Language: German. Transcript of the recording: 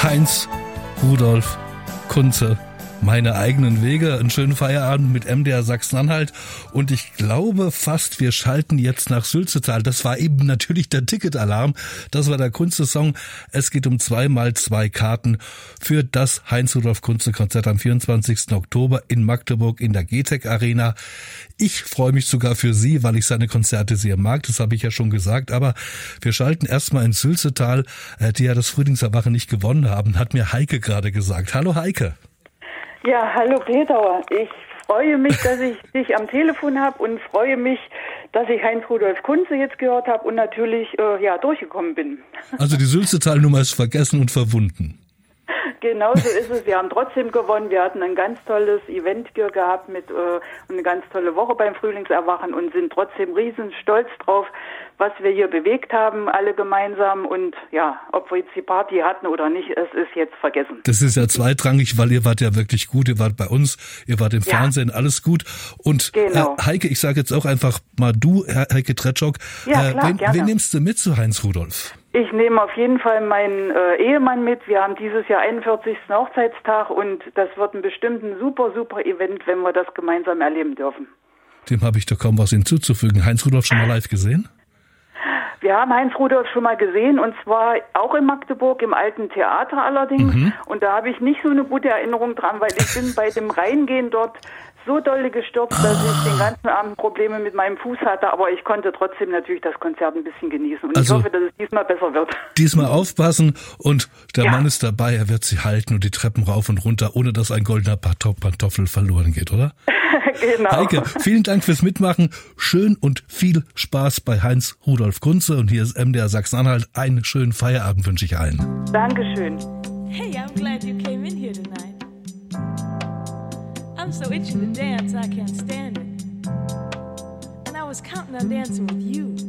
Heinz Rudolf Kunze. Meine eigenen Wege, einen schönen Feierabend mit MDR Sachsen-Anhalt und ich glaube fast, wir schalten jetzt nach Sülzetal. Das war eben natürlich der Ticketalarm, das war der Kunze-Song. Es geht um 2x2 Karten für das Heinz-Rudolf-Kunze-Konzert am 24. Oktober in Magdeburg in der GTEC Arena. Ich freue mich sogar für Sie, weil ich seine Konzerte sehr mag, das habe ich ja schon gesagt, aber wir schalten erstmal in Sülzetal, die ja das Frühlingserwachen nicht gewonnen haben, hat mir Heike gerade gesagt. Hallo Heike. Ja, hallo Peter. Ich freue mich, dass ich dich am Telefon habe und freue mich, dass ich Heinz Rudolf Kunze jetzt gehört habe und natürlich durchgekommen bin. Also die Sülzetal-Nummer ist vergessen und verwunden. Genau so ist es. Wir haben trotzdem gewonnen. Wir hatten ein ganz tolles Event hier gehabt mit eine ganz tolle Woche beim Frühlingserwachen und sind trotzdem riesen stolz drauf, was wir hier bewegt haben, alle gemeinsam. Und ja, ob wir jetzt die Party hatten oder nicht, es ist jetzt vergessen. Das ist ja zweitrangig, weil ihr wart ja wirklich gut. Ihr wart bei uns, ihr wart im Fernsehen, alles gut. Und genau. Heike, ich sage jetzt auch einfach mal du, Heike Tretschok. Ja, klar, gerne. Wen nimmst du mit zu Heinz Rudolf? Ich nehme auf jeden Fall meinen Ehemann mit. Wir haben dieses Jahr 41. Hochzeitstag und das wird bestimmt ein super, super Event, wenn wir das gemeinsam erleben dürfen. Dem habe ich doch kaum was hinzuzufügen. Heinz Rudolf schon mal live gesehen? Wir haben Heinz Rudolf schon mal gesehen und zwar auch in Magdeburg im Alten Theater allerdings. Und da habe ich nicht so eine gute Erinnerung dran, weil ich bin bei dem Reingehen dort so dolle gestürzt, dass ich den ganzen Abend Probleme mit meinem Fuß hatte, aber ich konnte trotzdem natürlich das Konzert ein bisschen genießen und also, ich hoffe, dass es diesmal besser wird. Diesmal aufpassen und der Mann ist dabei, er wird sie halten und die Treppen rauf und runter, ohne dass ein goldener Pantoffel verloren geht, oder? Genau. Heike, vielen Dank fürs Mitmachen, schön und viel Spaß bei Heinz Rudolf Kunze und hier ist MDR Sachsen-Anhalt. Einen schönen Feierabend wünsche ich allen. Dankeschön. Hey, I'm glad you came in here tonight. I'm so itchy to dance, I can't stand it. And I was counting on dancing with you.